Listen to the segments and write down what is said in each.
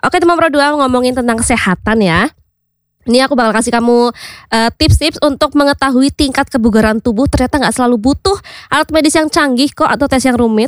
Oke teman Pro 2 ngomongin tentang kesehatan ya. Ini aku bakal kasih kamu tips-tips untuk mengetahui tingkat kebugaran tubuh. Ternyata nggak selalu butuh alat medis yang canggih kok atau tes yang rumit.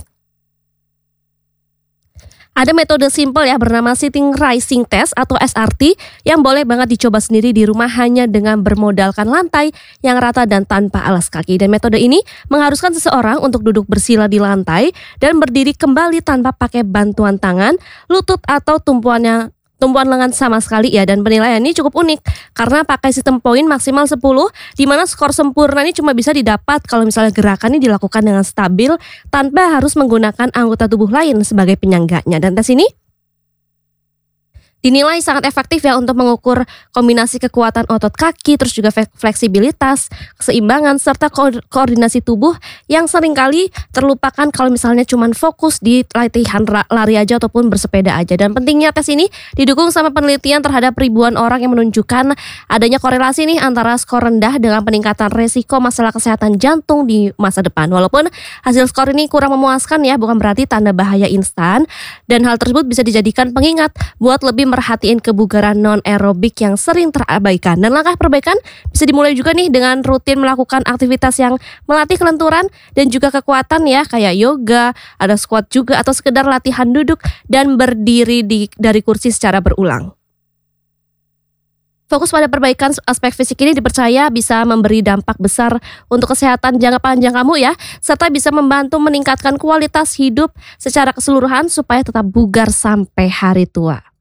Ada metode simple ya bernama Sitting Rising Test atau SRT yang boleh banget dicoba sendiri di rumah hanya dengan bermodalkan lantai yang rata dan tanpa alas kaki. Dan metode ini mengharuskan seseorang untuk duduk bersila di lantai dan berdiri kembali tanpa pakai bantuan tangan, lutut atau tumpuan lengan sama sekali ya. Dan penilaian ini cukup unik karena pakai sistem poin maksimal 10, di mana skor sempurna ini cuma bisa didapat kalau misalnya gerakan ini dilakukan dengan stabil tanpa harus menggunakan anggota tubuh lain sebagai penyangganya. Dan tes ini dinilai sangat efektif ya untuk mengukur kombinasi kekuatan otot kaki, terus juga fleksibilitas, keseimbangan, serta koordinasi tubuh yang seringkali terlupakan kalau misalnya cuma fokus di latihan lari aja ataupun bersepeda aja. Dan pentingnya tes ini didukung sama penelitian terhadap ribuan orang yang menunjukkan adanya korelasi nih antara skor rendah dengan peningkatan resiko masalah kesehatan jantung di masa depan. Walaupun hasil skor ini kurang memuaskan ya, bukan berarti tanda bahaya instan, dan hal tersebut bisa dijadikan pengingat buat lebih merhatiin kebugaran non-aerobik yang sering terabaikan. Dan langkah perbaikan bisa dimulai juga nih dengan rutin melakukan aktivitas yang melatih kelenturan dan juga kekuatan ya, kayak yoga, ada squat juga, atau sekedar latihan duduk dan berdiri dari kursi secara berulang. Fokus pada perbaikan aspek fisik ini dipercaya bisa memberi dampak besar untuk kesehatan jangka panjang kamu ya, serta bisa membantu meningkatkan kualitas hidup secara keseluruhan supaya tetap bugar sampai hari tua.